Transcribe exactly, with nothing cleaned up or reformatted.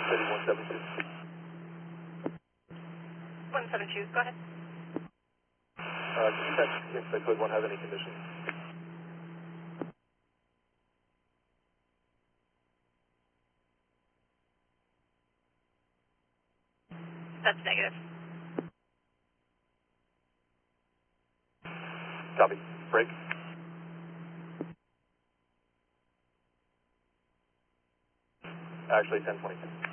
City one seven two. one seven two, go ahead. Uh, can you check if the code one has any conditions? That's negative. Copy. Break. Actually, ten twenty-two.